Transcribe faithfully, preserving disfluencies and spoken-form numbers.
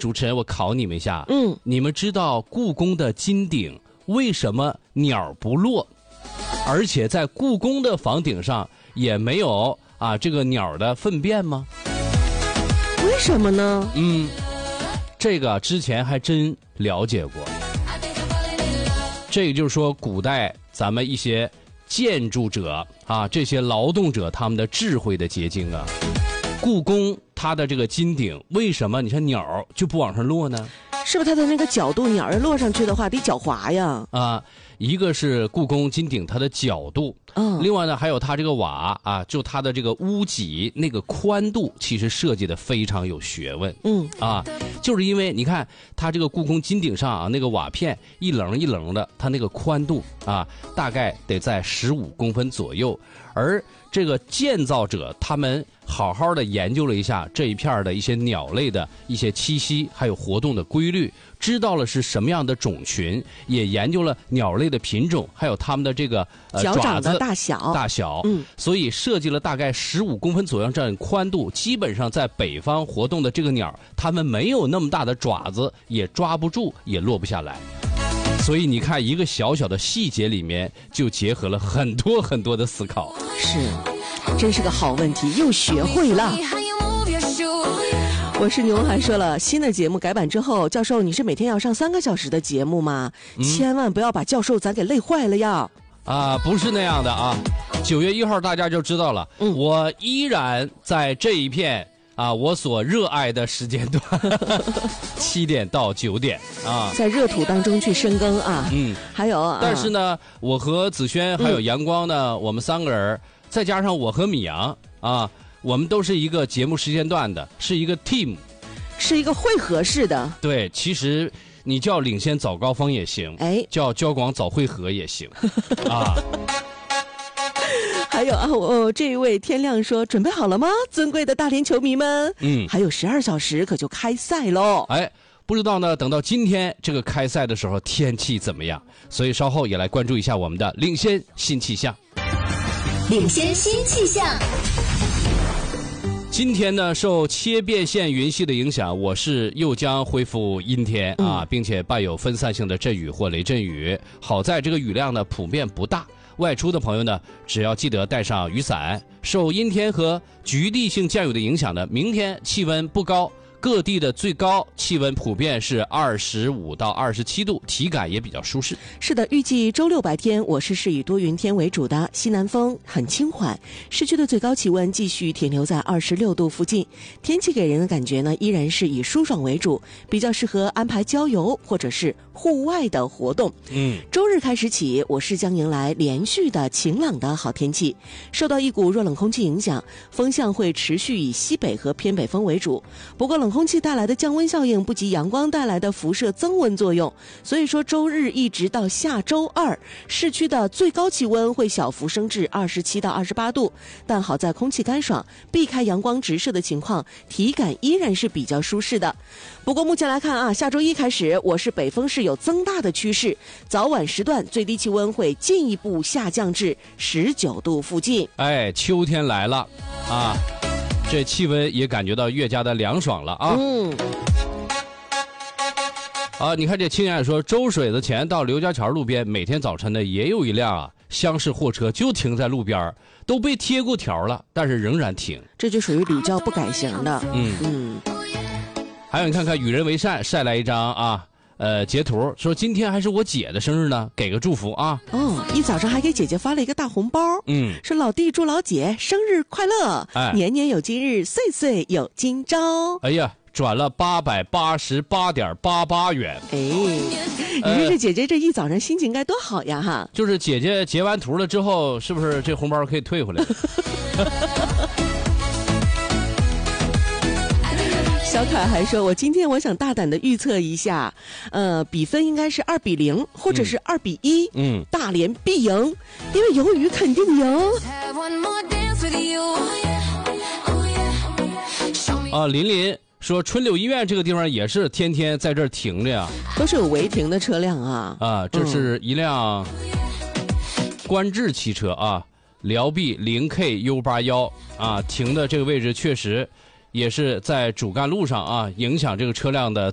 主持人，我考你们一下， 嗯， 你们知道故宫的金顶为什么鸟不落，而且在故宫的房顶上也没有啊这个鸟的粪便吗？ 为什么呢？ 嗯，这个之前还真了解过。这个就是说，古代咱们一些建筑者啊，这些劳动者他们的智慧的结晶啊。故宫它的这个金顶，为什么你看鸟就不往上落呢？ 是不是它的那个角度，鸟儿落上去的话得脚滑呀？ 啊，一个是故宫金顶它的角度， 嗯， 另外呢还有它这个瓦啊，就它的这个屋脊那个宽度，其实设计的非常有学问。 嗯啊，就是因为你看它这个故宫金顶上啊，那个瓦片一棱一棱的，它那个宽度啊，大概得在十五公分左右，而这个建造者他们好好的研究了一下这一片的一些鸟类的一些栖息还有活动的规律，知道了是什么样的种群，也研究了鸟类的品种，还有它们的这个呃脚掌的爪子大小大小， 嗯， 所以设计了大概十五公分左右这样宽度，基本上在北方活动的这个鸟，它们没有那么大的爪子，也抓不住，也落不下来。所以你看，一个小小的细节里面就结合了很多很多的思考。 是，真是个好问题，又学会了。我是牛涵说了，新的节目改版之后，教授你是每天要上三个小时的节目吗？嗯、千万不要把教授咱给累坏了呀！ 啊，不是那样的啊，九月一号大家就知道了，嗯、我依然在这一片啊，我所热爱的时间段，七点到九点啊， 在热土当中去深耕啊。嗯，还有，啊、 但是呢，我和子轩还有阳光呢，嗯、我们三个人，再加上我和米阳啊，我们都是一个节目时间段的，是一个 team， 是一个汇合式的。 对，其实你叫领先早高峰也行，哎，叫交广早汇合也行，啊。 还有啊，我这一位天亮说，准备好了吗，尊贵的大连球迷们？嗯，还有十二小时可就开赛喽。 哎，不知道呢，等到今天这个开赛的时候天气怎么样？所以稍后也来关注一下我们的领先新气象。 领先新气象。 今天呢，受切变线云系的影响，我市又将恢复阴天啊，嗯、并且伴有分散性的阵雨或雷阵雨。好在这个雨量呢普遍不大。外出的朋友呢，只要记得带上雨伞。受阴天和局地性降雨的影响呢，明天气温不高，各地的最高气温普遍是二十五到二十七度，体感也比较舒适。 是的，预计周六白天我市是以多云天为主的，西南风很轻缓，市区的最高气温继续停留在二十六度附近。天气给人的感觉呢，依然是以舒爽为主，比较适合安排郊游或者是户外的活动。嗯，周日开始起，我市将迎来连续的晴朗的好天气。受到一股弱冷空气影响，风向会持续以西北和偏北风为主。不过冷空气带来的降温效应不及阳光带来的辐射增温作用，所以说周日一直到下周二，市区的最高气温会小幅升至二十七到二十八度。但好在空气干爽，避开阳光直射的情况，体感依然是比较舒适的。不过目前来看啊，下周一开始，我市北风是有增大的趋势，早晚时段最低气温会进一步下降至十九度附近。 哎，秋天来了啊，这气温也感觉到越加的凉爽了啊。嗯。啊，你看这青年说，周水子前到刘家桥路边，每天早晨呢也有一辆啊厢式货车就停在路边，都被贴过条了，但是仍然停。 这就属于屡教不改型的。嗯嗯。 还有你看看与人为善晒来一张啊，呃截图说今天还是我姐的生日呢，给个祝福啊。 哦，一早上还给姐姐发了一个大红包。嗯，说老弟祝老姐生日快乐，哎，年年有今日，岁岁有今朝。 哎呀，转了八百八十八点八八元。 哎，你说这姐姐这一早上心情该多好呀哈！ 就是姐姐截完图了之后，是不是这红包可以退回来？ 小凯还说，我今天我想大胆的预测一下，呃，比分应该是二比零或者是二比一，嗯，大连必赢，因为有雨肯定赢。 啊，林林说春柳医院这个地方也是天天在这儿停着呀， 都是有违停的车辆啊。 啊，这是一辆观致汽车啊，辽 B 零 K U 八一啊，停的这个位置确实也是在主干路上啊，影响这个车辆的